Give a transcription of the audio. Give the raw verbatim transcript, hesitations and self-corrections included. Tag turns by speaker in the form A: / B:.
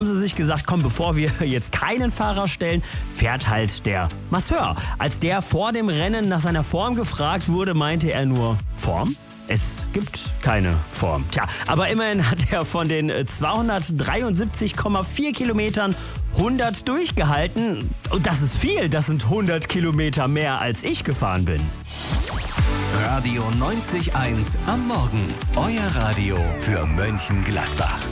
A: haben sie sich gesagt, komm, bevor wir jetzt keinen Fahrer stellen, fährt halt der Masseur. Als der vor dem Rennen nach seiner Form gefragt wurde, meinte er nur, Form? Es gibt keine Form. Tja, aber immerhin hat er von den zweihundertdreiundsiebzig Komma vier Kilometern hundert durchgehalten. Und das ist viel, das sind hundert Kilometer mehr, als ich gefahren bin.
B: Radio neunzig Komma eins am Morgen. Euer Radio für Mönchengladbach.